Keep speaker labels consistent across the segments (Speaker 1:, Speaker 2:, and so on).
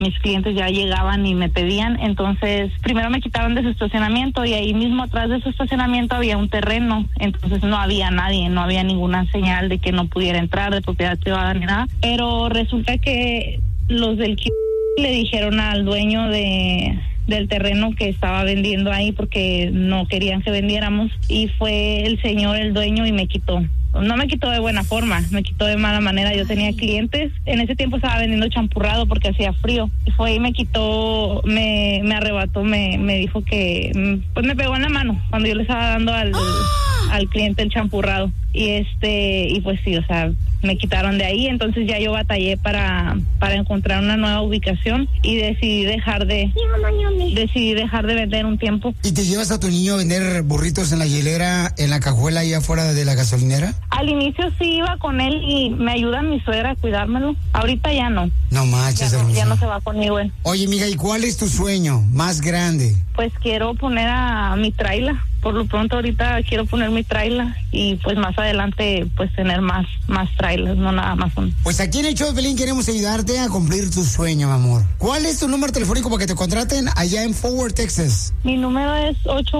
Speaker 1: mis clientes ya llegaban y me pedían. Entonces, primero me quitaron de su estacionamiento y ahí mismo atrás de su estacionamiento había un terreno. Entonces no había nadie, no había ninguna señal de que no pudiera entrar de propiedad privada ni nada. Pero resulta que los del le dijeron al dueño del terreno que estaba vendiendo ahí porque no querían que vendiéramos, y fue el señor, el dueño, y me quitó. No me quitó de buena forma, me quitó de mala manera. Yo tenía clientes, en ese tiempo estaba vendiendo champurrado porque hacía frío, y fue y me quitó, me arrebató, me dijo que, pues me pegó en la mano cuando yo le estaba dando al cliente el champurrado, y pues sí, o sea, me quitaron de ahí. Entonces ya yo batallé para encontrar una nueva ubicación y decidí dejar de vender un tiempo.
Speaker 2: ¿Y te llevas a tu niño a vender burritos en la hielera, en la cajuela ahí afuera de la gasolinera?
Speaker 1: Al inicio sí iba con él y me ayuda mi suegra a cuidármelo. Ahorita ya no.
Speaker 2: No manches,
Speaker 1: ya no se va conmigo él.
Speaker 2: Oye, mija, ¿y cuál es tu sueño más grande?
Speaker 1: Pues quiero poner a mi traila. Por lo pronto ahorita quiero poner mi traila y pues más adelante pues tener más trailas, no nada más uno.
Speaker 2: Pues aquí en el show de Pelín queremos ayudarte a cumplir tu sueño, mi amor. ¿Cuál es tu número telefónico para que te contraten allá en Fort Worth, Texas?
Speaker 1: Mi número es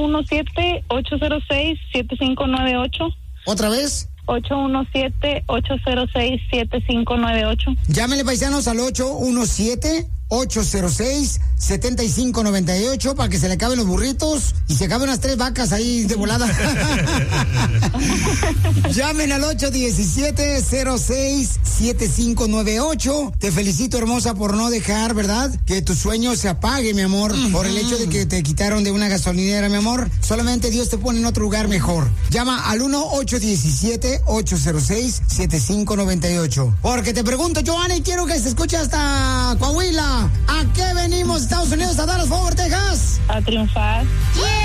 Speaker 1: 817-806-7598.
Speaker 2: ¿Otra vez?
Speaker 1: 817-806-7598.
Speaker 2: Llámenle, paisanos, al 817-806-7598 para que se le acaben los burritos y se acaben unas 3 vacas ahí de volada. Llamen al 817-06-7598. Te felicito, hermosa, por no dejar, ¿verdad?, que tu sueño se apague, mi amor, por el hecho de que te quitaron de una gasolinera, mi amor. Solamente Dios te pone en otro lugar mejor. Llama al 1-817-806-7598. Porque te pregunto, Joanny, quiero que se escuche hasta Coahuila. ¿A qué venimos, Estados Unidos, a Dallas, Fort Worth, Texas?
Speaker 1: A triunfar.
Speaker 2: ¡Yeah!